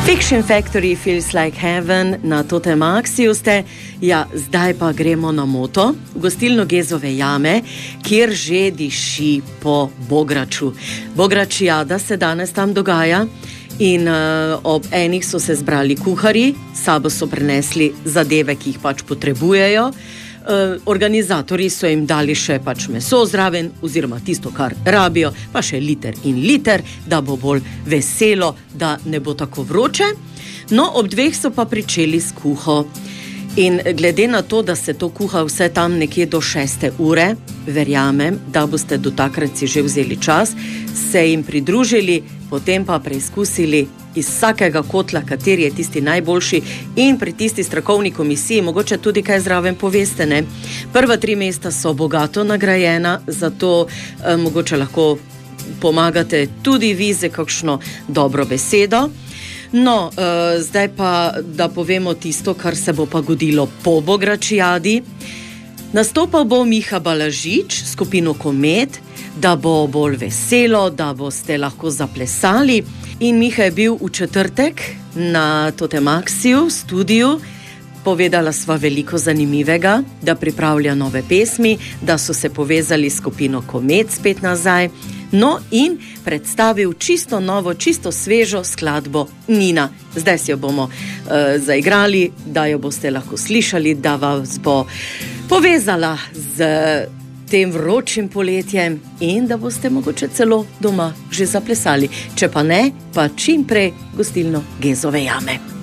Fiction Factory Feels Like Heaven na Totemaxiju ste. Ja, zdaj pa gremo na moto, v gostilno Gezove jame, kjer že diši po bograču. Bogračijada se danes tam dogaja in ob enih so se zbrali kuharji, sabo so prinesli zadeve, ki jih pač potrebujejo. Organizatorji so jim dali še pač meso zraven, oziroma tisto, kar rabijo, pa še liter in liter, da bo bolj veselo, da ne bo tako vroče. No, ob 2 so pa pričeli s kuho. In glede na to, da se to kuha vse tam nekje do 6. ure, verjamem, da boste do takrat si že vzeli čas, se jim pridružili, potem pa preizkusili iz vsakega kotla, kateri je tisti najboljši, in pri tisti strokovni komisiji mogoče tudi kaj zraven poveste, ne? Prva 3 mesta so bogato nagrajena, zato mogoče lahko pomagate tudi vi z kakšno dobro besedo. No, zdaj pa, da povemo tisto, kar se bo pa godilo po bogračijadi. Nastopal bo Miha Balažič, skupino Komet, da bo bolj veselo, da boste lahko zaplesali. In Miha je bil v četrtek na Totemaxiju, studiu. Povedala sva veliko zanimivega, da pripravlja nove pesmi, da so se povezali s skupino Komet spet nazaj. No, in predstavil čisto novo, čisto svežo skladbo Nina. Zdaj si jo bomo zaigrali, da jo boste lahko slišali, da vas bo povezala z tem vročim poletjem in da boste mogoče celo doma že zaplesali. Če pa ne, pa čim prej gostilno Gezove jame.